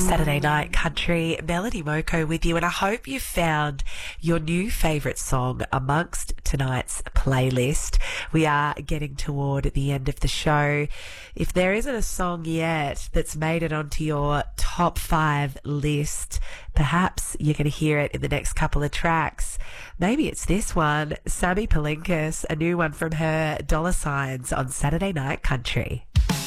Saturday Night Country, Melody Moko with you, and I hope you found your new favourite song amongst tonight's playlist. We are getting toward the end of the show. If there isn't a song yet that's made it onto your top 5 list, perhaps you're going to hear it in the next couple of tracks. Maybe it's this one, Sammy Palinkas, a new one from her, Dollar Signs on Saturday Night Country.